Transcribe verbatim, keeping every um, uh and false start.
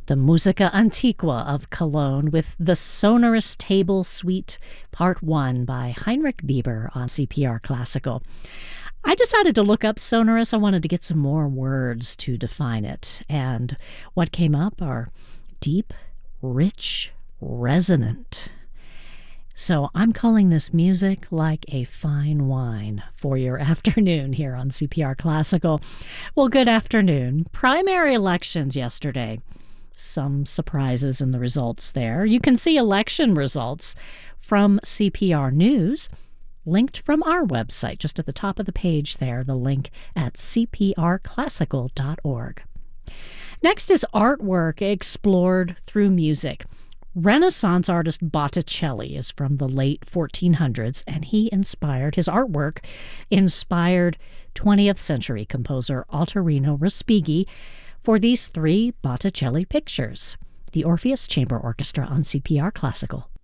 the Musica Antiqua of Cologne with the Sonorous Table Suite Part one by Heinrich Bieber on C P R Classical. I decided to look up sonorous. I wanted to get some more words to define it. And what came up are deep, rich, resonant. So I'm calling this music like a fine wine for your afternoon here on C P R Classical. Well, good afternoon. Primary elections yesterday. Some surprises in the results there. You can see election results from C P R News, linked from our website, just at the top of the page there, the link at c p r classical dot org. Next is artwork explored through music. Renaissance artist Botticelli is from the late fourteen hundreds, and he inspired, his artwork inspired twentieth century composer Ottorino Respighi for these three Botticelli pictures. The Orpheus Chamber Orchestra on C P R Classical.